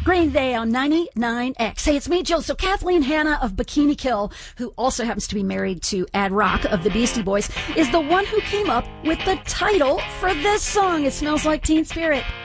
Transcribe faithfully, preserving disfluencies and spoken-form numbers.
Green Day on ninety-nine X. Hey, it's me, Jill. So Kathleen Hanna of Bikini Kill, who also happens to be married to Ad Rock of the Beastie Boys, is the one who came up with the title for this song. It smells like Teen Spirit.